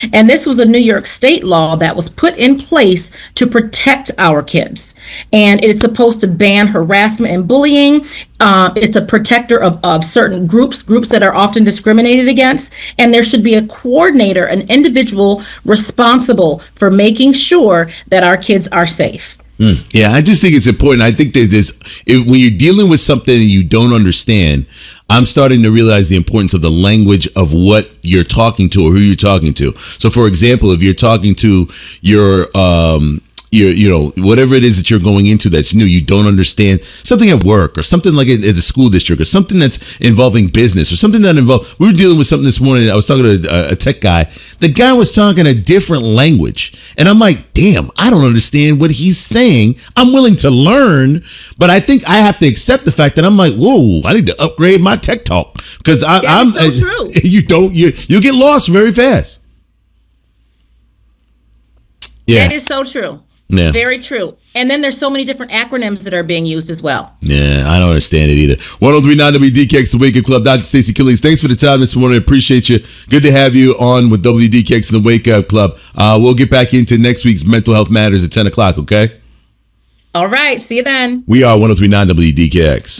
And this was a New York state law that was put in place to protect our kids. And it's supposed to ban harassment and bullying. It's a protector of certain groups that are often discriminated against. And there should be a coordinator, an individual responsible for making sure that our kids are safe. Yeah, I just think it's important. I think that when you're dealing with something you don't understand, I'm starting to realize the importance of the language of what you're talking to or who you're talking to. So, for example, if you're talking to your whatever it is that you're going into that's new, you don't understand something at work or something like at the school district or something that's involving business or something that involves. We were dealing with something this morning. I was talking to a tech guy. The guy was talking a different language, and I'm like, damn, I don't understand what he's saying. I'm willing to learn, but I think I have to accept the fact that I'm like, whoa, I need to upgrade my tech talk because I'm so true. You get lost very fast. Yeah, that is so true. Yeah. Very true. And then there's so many different acronyms that are being used as well. Yeah, I don't understand it either. 1039 WDKX, the Wake Up Club. Dr. Stacey Killings, thanks for the time this morning. Appreciate you. Good to have you on with WDKX and the Wake Up Club. We'll get back into next week's Mental Health Matters at 10 o'clock, okay? All right. See you then. We are 1039 WDKX.